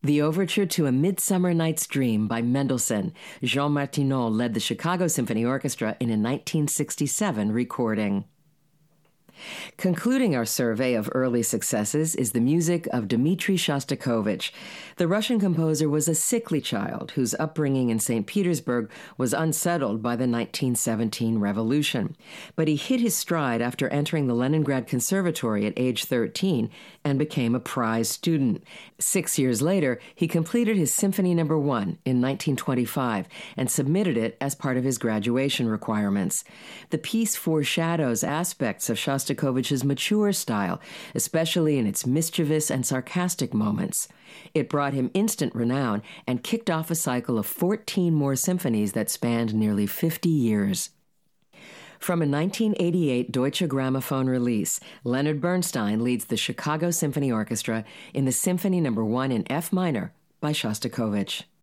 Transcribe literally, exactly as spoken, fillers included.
The overture to A Midsummer Night's Dream by Mendelssohn. Jean Martineau led the Chicago Symphony Orchestra in a nineteen sixty-seven recording. Concluding our survey of early successes is the music of Dmitri Shostakovich. The Russian composer was a sickly child whose upbringing in Saint Petersburg was unsettled by the nineteen seventeen revolution. But he hit his stride after entering the Leningrad Conservatory at age thirteen and became a prize student. Six years later, he completed his Symphony Number One in nineteen twenty-five and submitted it as part of his graduation requirements. The piece foreshadows aspects of Shostakovich Shostakovich's mature style, especially in its mischievous and sarcastic moments. It brought him instant renown and kicked off a cycle of fourteen more symphonies that spanned nearly fifty years. From a nineteen eighty-eight Deutsche Grammophon release, Leonard Bernstein leads the Chicago Symphony Orchestra in the Symphony Number One in F minor by Shostakovich.